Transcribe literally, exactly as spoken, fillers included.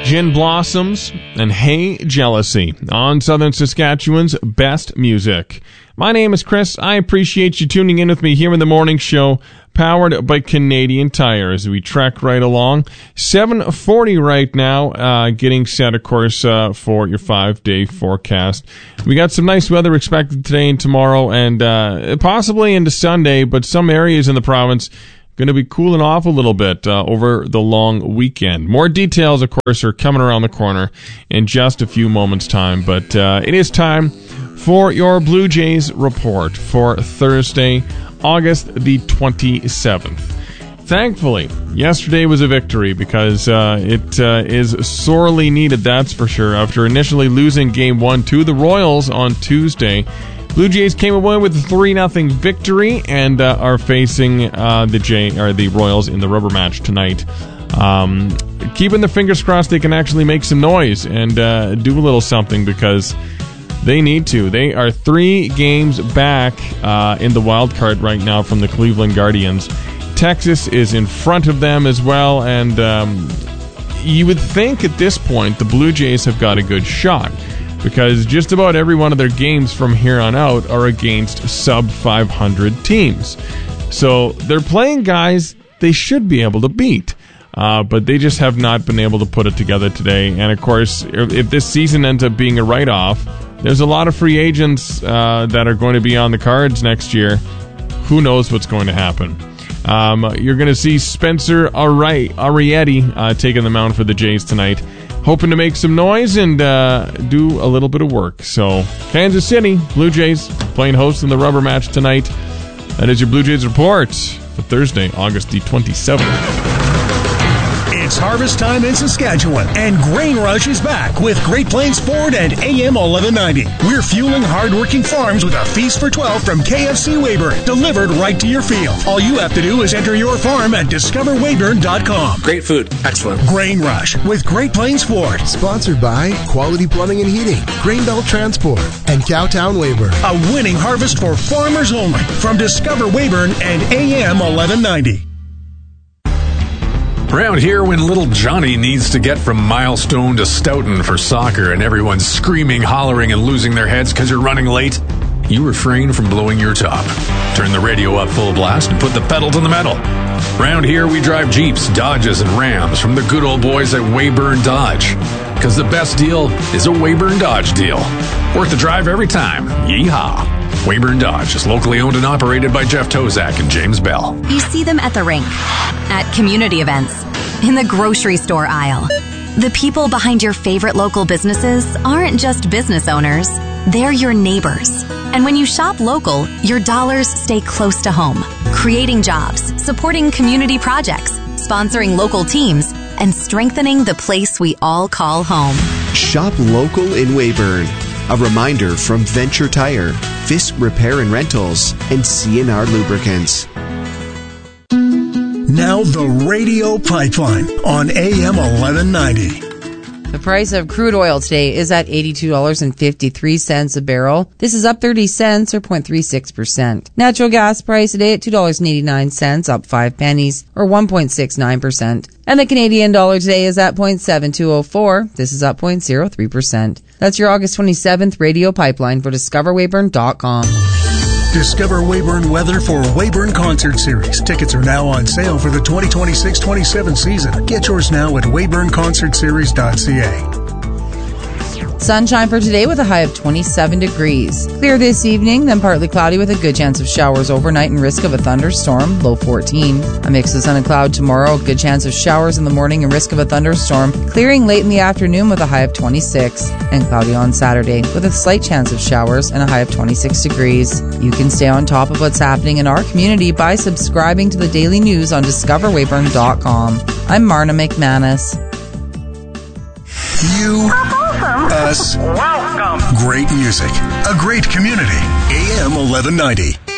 Gin Blossoms, and Hey Jealousy on Southern Saskatchewan's best music. My name is Chris. I appreciate you tuning in with me here in the morning show, powered by Canadian Tire, as we trek right along. seven forty right now, uh, getting set, of course, uh, for your five-day forecast. We got some nice weather expected today and tomorrow, and uh, possibly into Sunday, but some areas in the province going to be cooling off a little bit uh, over the long weekend. More details, of course, are coming around the corner in just a few moments' time. But uh, it is time for your Blue Jays report for Thursday, August the twenty-seventh. Thankfully, yesterday was a victory because uh, it uh, is sorely needed, that's for sure. After initially losing Game one to the Royals on Tuesday, Blue Jays came away with a three nothing victory and uh, are facing uh, the Jay or the Royals in the rubber match tonight. Um, keeping their fingers crossed they can actually make some noise and uh, do a little something because they need to. They are three games back uh, in the wild card right now from the Cleveland Guardians. Texas is in front of them as well, and um, you would think at this point the Blue Jays have got a good shot, because just about every one of their games from here on out are against sub five hundred teams. So they're playing guys they should be able to beat, uh, but they just have not been able to put it together today. And of course, if, if this season ends up being a write-off, there's a lot of free agents uh, that are going to be on the cards next year. Who knows what's going to happen? Um, you're going to see Spencer Ari- Arrieta uh, taking the mound for the Jays tonight, hoping to make some noise and uh, do a little bit of work. So, Kansas City, Blue Jays, playing host in the rubber match tonight. That is your Blue Jays report for Thursday, August the twenty-seventh. It's harvest time in Saskatchewan, and Grain Rush is back with Great Plains Ford and A M eleven ninety. We're fueling hard-working farms with a feast for twelve from K F C Weyburn, delivered right to your field. All you have to do is enter your farm at discover weyburn dot com. Great food. Excellent. Grain Rush with Great Plains Ford. Sponsored by Quality Plumbing and Heating, Grainbelt Transport, and Cowtown Weyburn. A winning harvest for farmers only from Discover Weyburn and A M eleven ninety. Around here, when little Johnny needs to get from Milestone to Stoughton for soccer and everyone's screaming, hollering, and losing their heads because you're running late, you refrain from blowing your top. Turn the radio up full blast and put the pedal to the metal. Around here, we drive Jeeps, Dodges, and Rams from the good old boys at Weyburn Dodge. Because the best deal is a Weyburn Dodge deal. Worth the drive every time. Yeehaw. Weyburn Dodge is locally owned and operated by Jeff Tozak and James Bell. You see them at the rink, at community events, in the grocery store aisle. The people behind your favorite local businesses aren't just business owners, they're your neighbors. And when you shop local, your dollars stay close to home, creating jobs, supporting community projects, sponsoring local teams, and strengthening the place we all call home. Shop local in Weyburn. A reminder from Venture Tire, Fisk Repair and Rentals, and C and R Lubricants. Now the Radio Pipeline on A M eleven ninety. The price of crude oil today is at eighty-two dollars and fifty-three cents a barrel. This is up thirty cents or zero point three six percent. Natural gas price today at two dollars and eighty-nine cents, up five pennies or one point six nine percent. And the Canadian dollar today is at zero point seven two zero four. This is up zero point zero three percent. That's your August twenty-seventh radio pipeline for discover weyburn dot com. Discover Weyburn weather for Weyburn Concert Series. Tickets are now on sale for the twenty twenty-six twenty-seven season. Get yours now at weyburn concert series dot c a. Sunshine for today with a high of twenty-seven degrees. Clear this evening, then partly cloudy with a good chance of showers overnight and risk of a thunderstorm, low fourteen. A mix of sun and cloud tomorrow, good chance of showers in the morning and risk of a thunderstorm, clearing late in the afternoon with a high of twenty-six. And cloudy on Saturday with a slight chance of showers and a high of twenty-six degrees. You can stay on top of what's happening in our community by subscribing to the daily news on discover weyburn dot com. I'm Marna McManus. You, us, welcome. Great music, a great community. A M eleven ninety.